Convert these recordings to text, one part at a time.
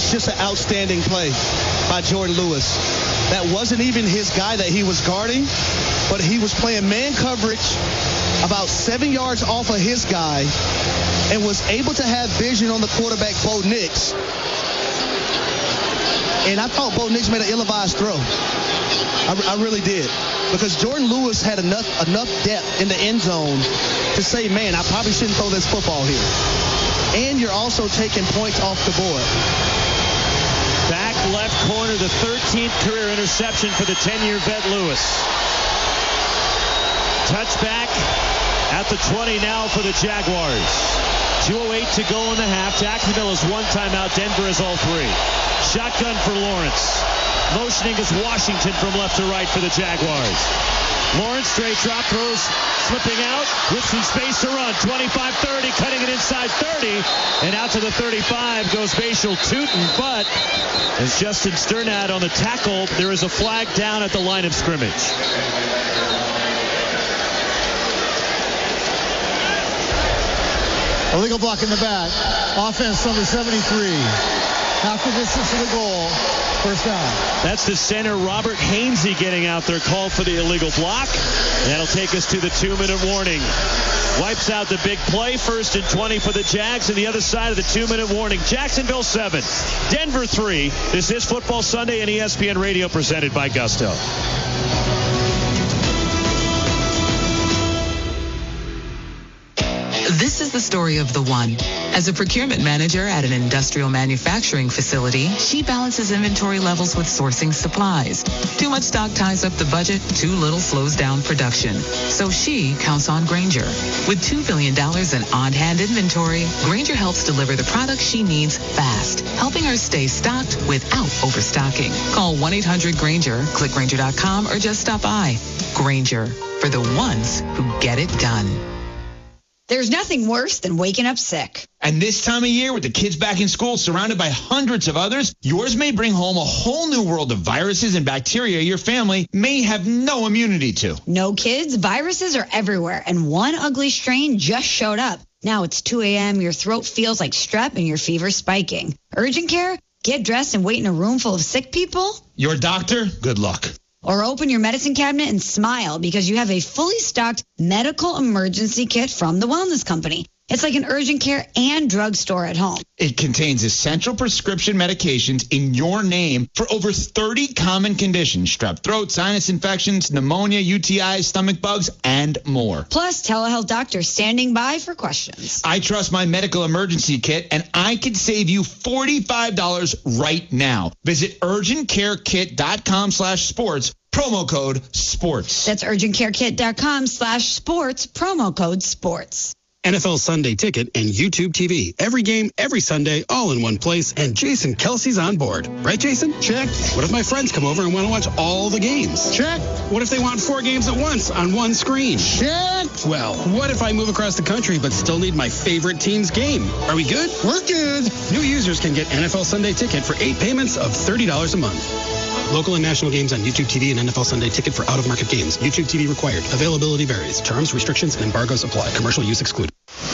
That's just an outstanding play by Jordan Lewis. That wasn't even his guy that he was guarding, but he was playing man coverage about 7 yards off of his guy and was able to have vision on the quarterback, Bo Nix. And I thought Bo Nix made an ill-advised throw. I really did. Because Jordan Lewis had enough depth in the end zone to say, man, I probably shouldn't throw this football here. And you're also taking points off the board. Back left corner, the 13th career interception for the 10-year vet Lewis. Touchback at the 20 now for the Jaguars. 2:08 to go in the half. Jacksonville has one timeout. Denver has all three. Shotgun for Lawrence. Motioning is Washington from left to right for the Jaguars. Lawrence straight drop throws, slipping out with some space to run. 25-30, cutting it inside 30. And out to the 35 goes Bashal Tutin. But as Justin Sternad on the tackle, there is a flag down at the line of scrimmage. Illegal block in the back. Offense number 73. After distance to the goal. First down. That's the center, Robert Hainsey, getting out there, called for the illegal block. That'll take us to the 2-minute warning. Wipes out the big play. 1st and 20 for the Jags. And the other side of the 2-minute warning. Jacksonville 7, Denver 3. This is Football Sunday and ESPN Radio presented by Gusto. This is the story of the one. As a procurement manager at an industrial manufacturing facility, she balances inventory levels with sourcing supplies. Too much stock ties up the budget, too little slows down production. So she counts on Grainger. With $2 billion in on-hand inventory, Grainger helps deliver the products she needs fast, helping her stay stocked without overstocking. Call 1-800-GRAINGER, click Grainger.com, or just stop by. Grainger, for the ones who get it done. There's nothing worse than waking up sick. And this time of year, with the kids back in school, surrounded by hundreds of others, yours may bring home a whole new world of viruses and bacteria your family may have no immunity to. No, kids, viruses are everywhere, and one ugly strain just showed up. Now it's 2 a.m., your throat feels like strep, and your fever's spiking. Urgent care? Get dressed and wait in a room full of sick people? Your doctor? Good luck. Or open your medicine cabinet and smile because you have a fully stocked medical emergency kit from the Wellness Company. It's like an urgent care and drugstore at home. It contains essential prescription medications in your name for over 30 common conditions: strep throat, sinus infections, pneumonia, UTIs, stomach bugs, and more. Plus, telehealth doctors standing by for questions. I trust my medical emergency kit, and I could save you $45 right now. Visit urgentcarekit.com/sports. Promo code SPORTS. That's urgentcarekit.com/sports. Promo code SPORTS. NFL Sunday Ticket and YouTube TV. Every game, every Sunday, all in one place, and Jason Kelsey's on board. Right, Jason? Check. What if my friends come over and want to watch all the games? Check. What if they want 4 games at once on one screen? Check. Well, what if I move across the country but still need my favorite team's game? Are we good? We're good. New users can get NFL Sunday Ticket for 8 payments of $30 a month. Local and national games on YouTube TV and NFL Sunday Ticket for out-of-market games. YouTube TV required. Availability varies. Terms, restrictions, and embargoes apply. Commercial use excluded.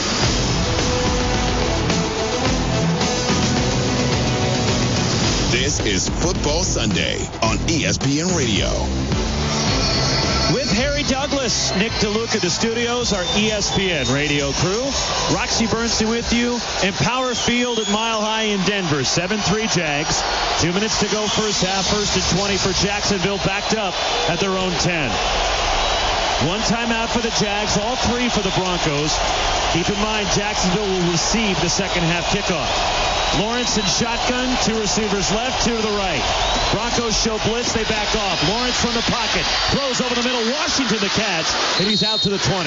This is Football Sunday on ESPN Radio. With Harry Douglas, Nick DeLuca, the studios, our ESPN radio crew. Roxy Bernstein with you. Empower Field at Mile High in Denver. 7-3 Jags. 2 minutes to go first half. 1st and 20 for Jacksonville, backed up at their own 10. One timeout for the Jags, all 3 for the Broncos. Keep in mind, Jacksonville will receive the second half kickoff. Lawrence in shotgun, 2 receivers left, 2 to the right. Broncos show blitz, they back off. Lawrence from the pocket, throws over the middle, Washington the catch, and he's out to the 20.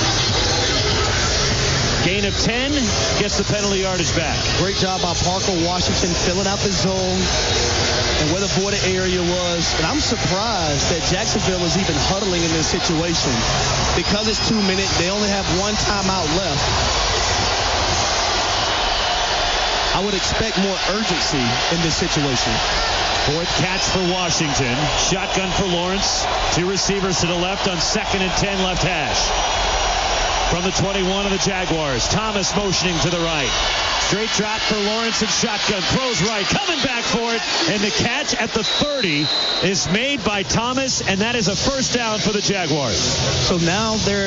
Gain of 10, gets the penalty yardage back. Great job by Parker Washington filling out the zone and where the border area was. And I'm surprised that Jacksonville is even huddling in this situation. Because it's 2 minutes, they only have one timeout left. I would expect more urgency in this situation. 4th catch for Washington. Shotgun for Lawrence. 2 receivers to the left on 2nd and 10 left hash. From the 21 of the Jaguars, Thomas motioning to the right. Straight drop for Lawrence and shotgun. Throws right. Coming back for it. And the catch at the 30 is made by Thomas, and that is a first down for the Jaguars. So now they're